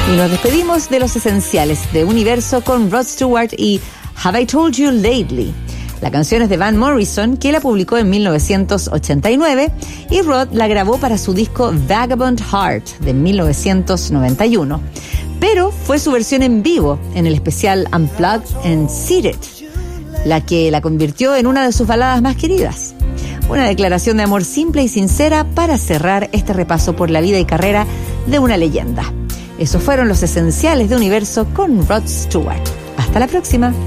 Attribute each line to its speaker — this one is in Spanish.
Speaker 1: Y nos despedimos de los esenciales de Universo con Rod Stewart y Have I Told You Lately. La canción es de Van Morrison, que la publicó en 1989, y Rod la grabó para su disco Vagabond Heart de 1991. Pero fue su versión en vivo en el especial Unplugged and Seated, la que la convirtió en una de sus baladas más queridas. Una declaración de amor simple y sincera para cerrar este repaso por la vida y carrera de una leyenda. Esos fueron los esenciales de Universo con Rod Stewart. Hasta la próxima.